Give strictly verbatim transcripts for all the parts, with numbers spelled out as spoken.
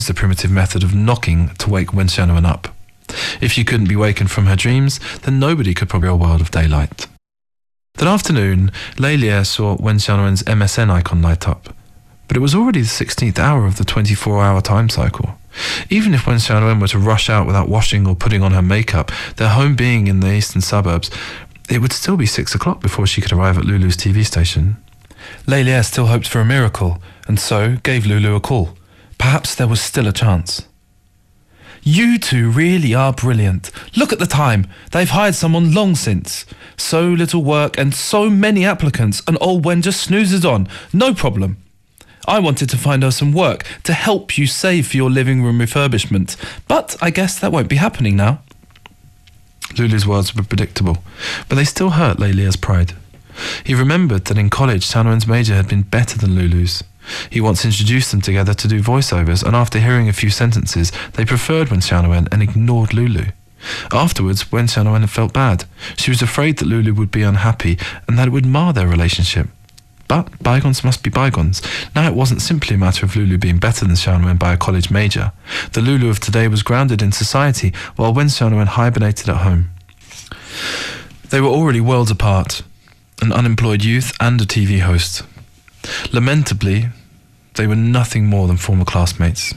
the primitive method of knocking to wake Wen Xiaowen up. If she couldn't be wakened from her dreams, then nobody could probably a world of daylight. That afternoon, Lei Lie saw Wen Xiaowen's M S N icon light up, but it was already the sixteenth hour of the twenty-four hour time cycle. Even if Wen Xiaowen were to rush out without washing or putting on her makeup, their home being in the eastern suburbs, it would still be six o'clock before she could arrive at Lulu's T V station. Lei Lie still hoped for a miracle, and so gave Lulu a call. Perhaps there was still a chance. You two really are brilliant. Look at the time. They've hired someone long since. So little work and so many applicants, and old Wen just snoozes on. No problem. I wanted to find her some work to help you save for your living room refurbishment, but I guess that won't be happening now. Lulu's words were predictable, but they still hurt Lei Lie's pride. He remembered that in college, Xiaowen's major had been better than Lulu's. He once introduced them together to do voiceovers, and after hearing a few sentences, they preferred Wen Xiaowen and ignored Lulu. Afterwards, Wen Xiaowen felt bad. She was afraid that Lulu would be unhappy and that it would mar their relationship. But bygones must be bygones. Now it wasn't simply a matter of Lulu being better than Xiaowen by a college major. The Lulu of today was grounded in society, while Wen Xiaowen hibernated at home. They were already worlds apart, an unemployed youth and a T V host. Lamentably, they were nothing more than former classmates.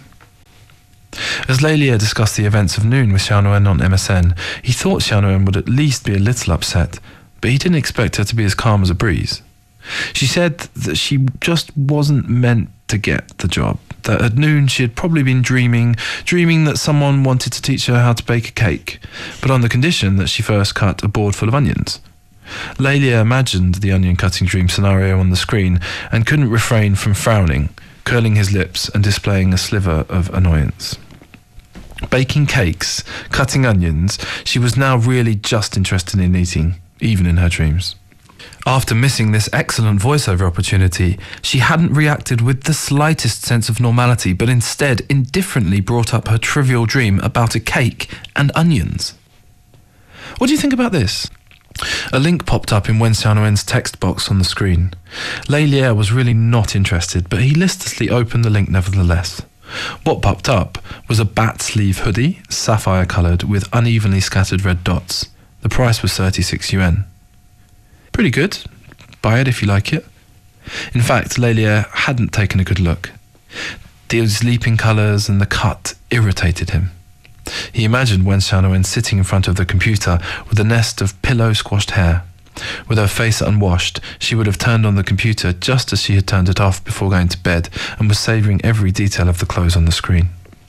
As Lei Lie discussed the events of noon with Xiaowen on M S N, he thought Xiaowen would at least be a little upset, but he didn't expect her to be as calm as a breeze. She said that she just wasn't meant to get the job, that at noon she had probably been dreaming, dreaming that someone wanted to teach her how to bake a cake, but on the condition that she first cut a board full of onions. Lei Lie imagined the onion cutting dream scenario on the screen and couldn't refrain from frowning, curling his lips and displaying a sliver of annoyance. Baking cakes, cutting onions, she was now really just interested in eating, even in her dreams. After missing this excellent voiceover opportunity, she hadn't reacted with the slightest sense of normality, but instead indifferently brought up her trivial dream about a cake and onions. What do you think about this? A link popped up in Wen Xiaowen's text box on the screen. Lei Lie was really not interested, but he listlessly opened the link nevertheless. What popped up was a bat sleeve hoodie, sapphire coloured, with unevenly scattered red dots. The price was thirty-six yuan. Pretty good. Buy it if you like it. In fact, Lei Lie hadn't taken a good look. These leaping colours and the cut irritated him. He imagined Wen Xiaowen sitting in front of the computer with a nest of pillow-squashed hair. With her face unwashed, she would have turned on the computer just as she had turned it off before going to bed and was savouring every detail of the clothes on the screen.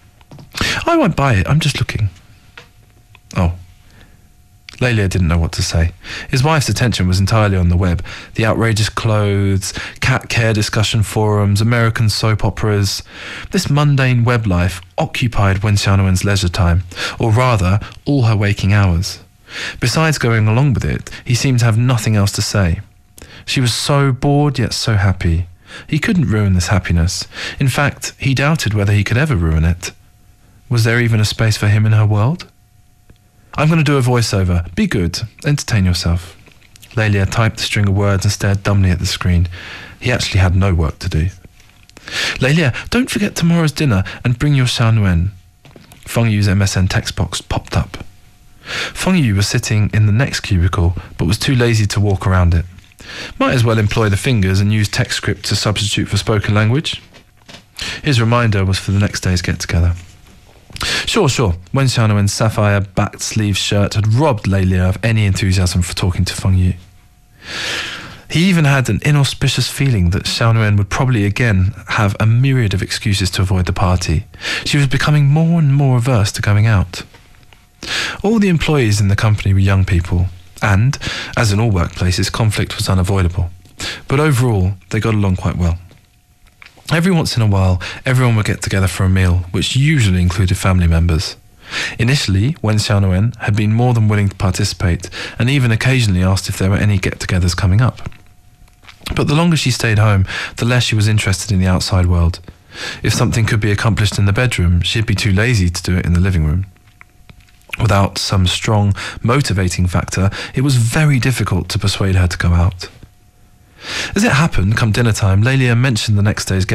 I won't buy it, I'm just looking. Oh. Lei Lie didn't know what to say. His wife's attention was entirely on the web. The outrageous clothes, cat care discussion forums, American soap operas. This mundane web life occupied Wen Xiaowen's leisure time, or rather, all her waking hours. Besides going along with it, he seemed to have nothing else to say. She was so bored yet so happy. He couldn't ruin this happiness. In fact, he doubted whether he could ever ruin it. Was there even a space for him in her world? I'm going to do a voiceover. Be good. Entertain yourself. Lei Lie typed a string of words and stared dumbly at the screen. He actually had no work to do. Lei Lie, don't forget tomorrow's dinner and bring your Xiaowen. Feng Yu's M S N text box popped up. Feng Yu was sitting in the next cubicle, but was too lazy to walk around it. Might as well employ the fingers and use text script to substitute for spoken language. His reminder was for the next day's get-together. Sure, sure. Wen Xiaowen's sapphire back sleeve shirt had robbed Lei Lie of any enthusiasm for talking to Feng Yu. He even had an inauspicious feeling that Xiaowen would probably again have a myriad of excuses to avoid the party. She was becoming more and more averse to going out. All the employees in the company were young people, and, as in all workplaces, conflict was unavoidable. But overall, they got along quite well. Every once in a while, everyone would get together for a meal, which usually included family members. Initially, Wen Xiaowen had been more than willing to participate, and even occasionally asked if there were any get-togethers coming up. But the longer she stayed home, the less she was interested in the outside world. If something could be accomplished in the bedroom, she'd be too lazy to do it in the living room. Without some strong, motivating factor, it was very difficult to persuade her to go out. As it happened, come dinner time, Lei Lie mentioned the next day's